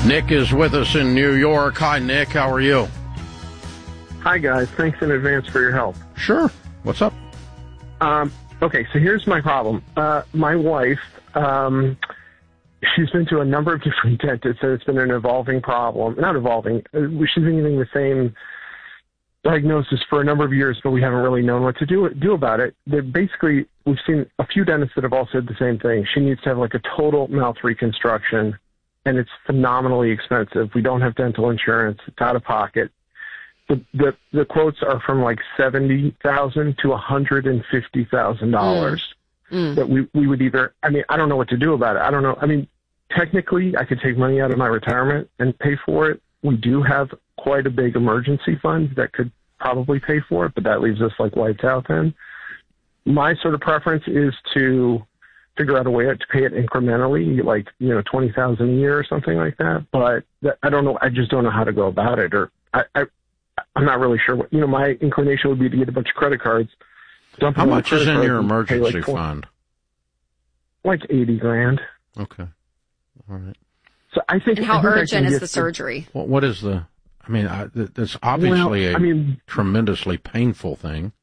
Nick is with us in New York. Hi, Nick. How are you? Hi, guys. Thanks in advance for your help. Sure. What's up? Okay, so here's my problem. My wife, she's been to a number of different dentists, and it's been an evolving problem. Not evolving. She's been getting the same diagnosis for a number of years, but we haven't really known what to do about it. Basically, we've seen a few dentists that have all said the same thing. She needs to have like a total mouth reconstruction, and it's phenomenally expensive. We don't have dental insurance. It's out of pocket. The quotes are from like $70,000 to $150,000 that we would either, I mean, I don't know what to do about it. I don't know. I mean, technically I could take money out of my retirement and pay for it. We do have quite a big emergency fund that could probably pay for it, but that leaves us like wiped out then. My sort of preference is to figure out a way to pay it incrementally, like, $20,000 a year or something like that. But I don't know. I just don't know how to go about it, or I'm not really sure what, my inclination would be to get a bunch of credit cards. How much is in your emergency fund? Like $80,000. Okay. All right. So I think. And how urgent is the surgery? What is that's obviously a tremendously painful thing.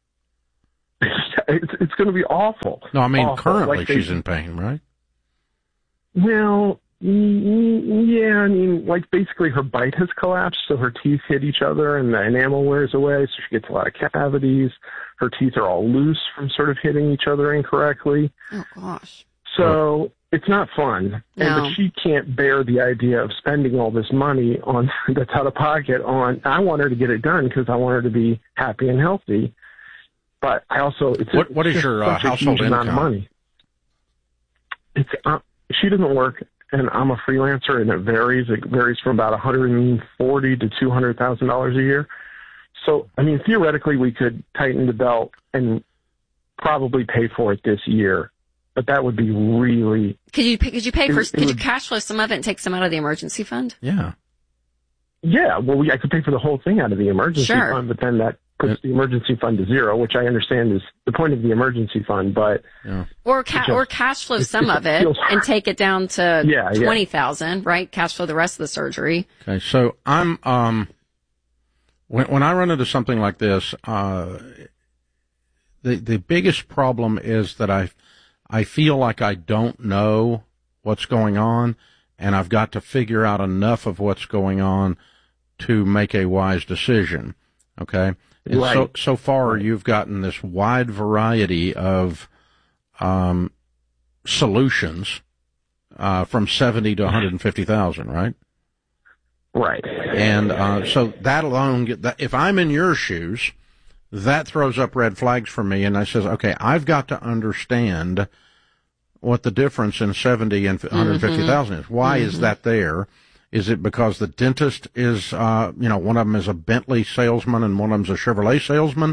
It's going to be awful. No, I mean, awful. currently she's in pain, right? Well, yeah, I mean, like basically her bite has collapsed, so her teeth hit each other and the enamel wears away, so she gets a lot of cavities. Her teeth are all loose from sort of hitting each other incorrectly. Oh, gosh. So it's not fun. No. But she can't bear the idea of spending all this money on that's out of pocket on. I want her to get it done because I want her to be happy and healthy. But I also, what is your household income? Amount of money. It's she doesn't work, and I'm a freelancer, and it varies. It varies from about $140,000 to $200,000 a year. So, I mean, theoretically, we could tighten the belt and probably pay for it this year, but that would be really. Could you cash flow some of it and take some out of the emergency fund? Yeah. Yeah. Well, I could pay for the whole thing out of the emergency fund, but then that puts the emergency fund to zero, which I understand is the point of the emergency fund, but or cash flow some of it and take it down to $20,000, right? Cash flow the rest of the surgery. Okay, so I'm when I run into something like this, the biggest problem is that I feel like I don't know what's going on, and I've got to figure out enough of what's going on to make a wise decision. Okay. And right. so far, you've gotten this wide variety of solutions from 70 to 150,000, right? Right. And so that alone, if I'm in your shoes, that throws up red flags for me. And I says, okay, I've got to understand what the difference in 70 and 150,000 is. Why is that there? Is it because the dentist is, one of them is a Bentley salesman and one of them's a Chevrolet salesman?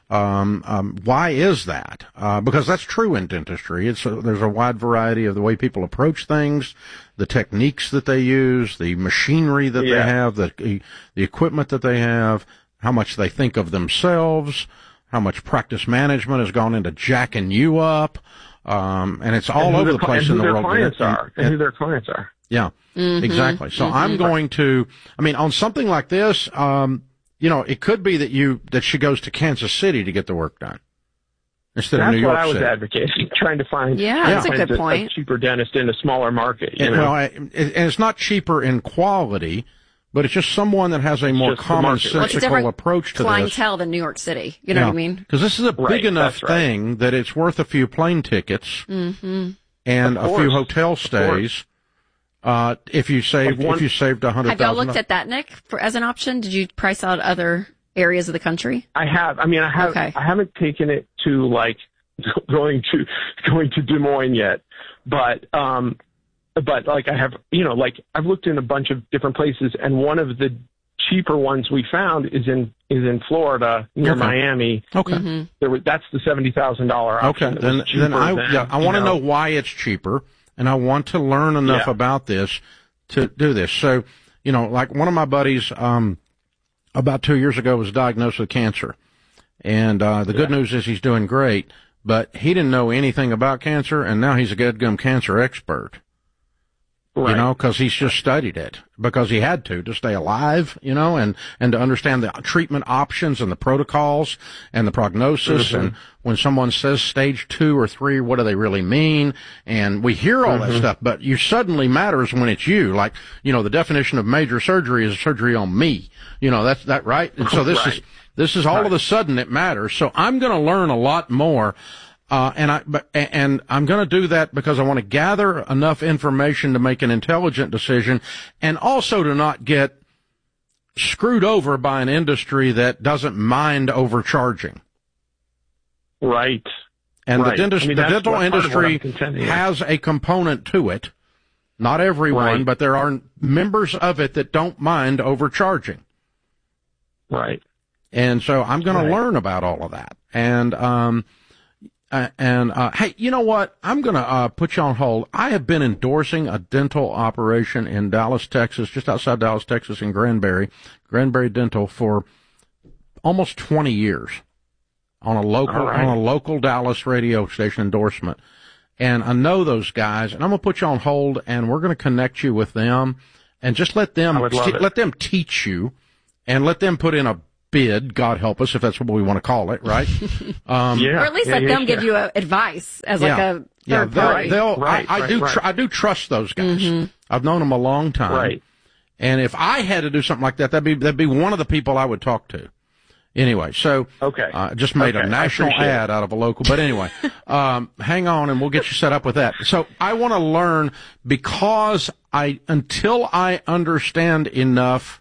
Why is that? Because that's true in dentistry. There's a wide variety of the way people approach things, the techniques that they use, the machinery that they have, the equipment that they have, how much they think of themselves, how much practice management has gone into jacking you up. And it's all over the place in the world. And who their clients are. Yeah, exactly. So I'm going to, on something like this, it could be that she goes to Kansas City to get the work done instead of New York City. That's what I was advocating, trying to find that's a good point. A cheaper dentist in a smaller market. Well, and it's not cheaper in quality, but it's just someone that has a more commonsensical approach to clientele than New York City. You know what I mean? Because this is a big enough thing that it's worth a few plane tickets and a few hotel stays. If you saved $100,000. Have y'all looked at that, Nick, as an option? Did you price out other areas of the country? I have. I haven't taken it to like going to Des Moines yet, but like I have, I've looked in a bunch of different places, and one of the cheaper ones we found is in Florida near Miami. Okay. That's the $70,000 option. Okay. Then I want to know why it's cheaper. And I want to learn enough about this to do this. So, like one of my buddies, about 2 years ago was diagnosed with cancer. And, the good news is he's doing great, but he didn't know anything about cancer, and now he's a dadgum cancer expert. Right. You know, because he's just studied it because he had to stay alive, you know, and to understand the treatment options and the protocols and the prognosis. And when someone says stage 2 or 3, what do they really mean? And we hear all that stuff, but you suddenly matters when it's you. Like, you know, the definition of major surgery is surgery on me. You know, that's that, right? And so this is all of a sudden it matters. So I'm going to learn a lot more. And I'm going to do that because I want to gather enough information to make an intelligent decision, and also to not get screwed over by an industry that doesn't mind overcharging. Right. And the dental industry has a component to it. Not everyone, but there are members of it that don't mind overcharging. Right. And so I'm going to learn about all of that. And hey, you know what? I'm going to put you on hold. I have been endorsing a dental operation in Dallas, Texas, just outside Dallas, Texas, in Granbury Dental, for almost 20 years on a local Dallas radio station endorsement. And I know those guys, and I'm going to put you on hold, and we're going to connect you with them, and just let them teach you, and let them put in a bid, God help us, if that's what we want to call it, right? Or at least let them give you advice as like a third party. I do trust those guys. I've known them a long time. Right. And if I had to do something like that, that'd be one of the people I would talk to. Anyway, so just made a national ad out of a local. But anyway, hang on, and we'll get you set up with that. So I want to learn, because until I understand enough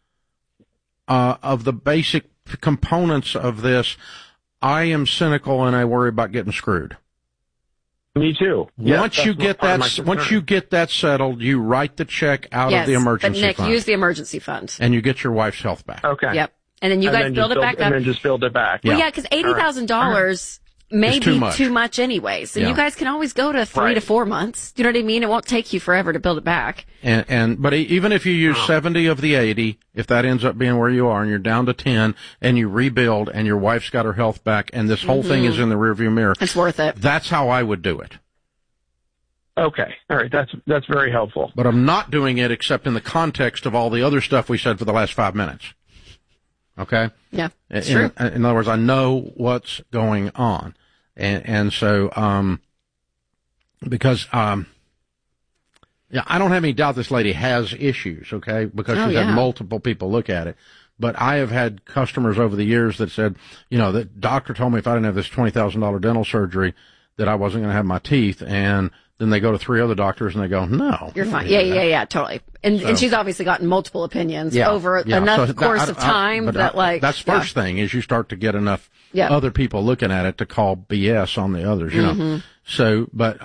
of the basic components of this, I am cynical and I worry about getting screwed. Me too. Once you get that settled, you write the check out of the emergency fund. But Nick, use the emergency fund. And you get your wife's health back. Okay. Yep. And then you guys build it back up. And then just build it back. Well, because $80,000 may be too much anyway. So you guys can always go to 3 to 4 months. You know what I mean? It won't take you forever to build it back. But even if you use 70 of the 80, if that ends up being where you are and you're down to 10 and you rebuild and your wife's got her health back and this whole thing is in the rearview mirror, it's worth it. That's how I would do it. Okay. All right. That's very helpful. But I'm not doing it except in the context of all the other stuff we said for the last 5 minutes. Okay? Yeah. It's true. In other words, I know what's going on. And so, because, I don't have any doubt this lady has issues, okay? Because she's had multiple people look at it. But I have had customers over the years that said, you know, the doctor told me if I didn't have this $20,000 dental surgery that I wasn't going to have my teeth. And then they go to 3 other doctors and they go, no. You're fine. Yeah, totally. And she's obviously gotten multiple opinions over enough course of time that's first thing is you start to get enough other people looking at it to call BS on the others, you know. So, but,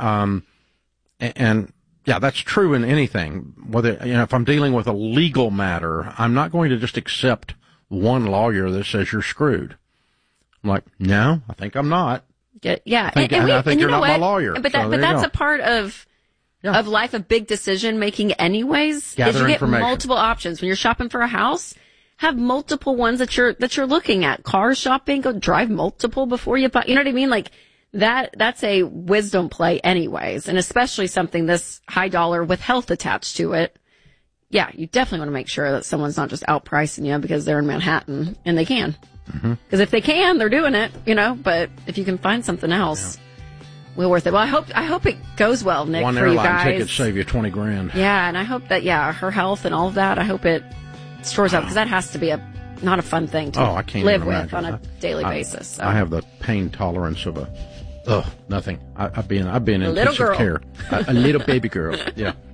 that's true in anything. Whether, you know, if I'm dealing with a legal matter, I'm not going to just accept one lawyer that says you're screwed. I'm like, no, I think I'm not. Yeah. I think you're not my lawyer. But that's a part of life, of big decision making anyways. Gather is you information. Get multiple options. When you're shopping for a house, have multiple ones that you're looking at. Car shopping, go drive multiple before you buy. You know what I mean? Like that's a wisdom play anyways. And especially something this high dollar with health attached to it. Yeah, you definitely want to make sure that someone's not just outpricing you because they're in Manhattan and they can. Because if they can, they're doing it, you know. But if you can find something else, well worth it. Well, I hope it goes well, Nick, for you guys. One airline ticket save you $20,000. Yeah, and I hope that her health and all of that. I hope it stores out because that has to be not a fun thing to live with on a daily basis. So. I have the pain tolerance of nothing. I've been in intensive care. A little baby girl. Yeah.